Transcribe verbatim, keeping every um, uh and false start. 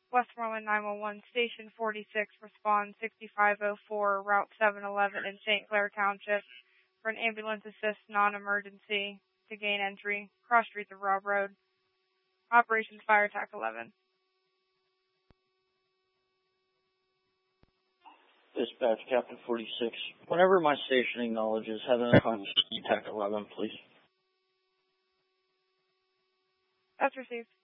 Westmoreland nine one one, Station forty-six, respond sixty-five oh four, Route seven eleven in Saint Clair Township for an ambulance assist non-emergency to gain entry, cross streets of Robb Road. Operations Fire Attack eleven. Dispatch, Captain forty-six. Whenever my station acknowledges, have an contact eleven, please. That's received.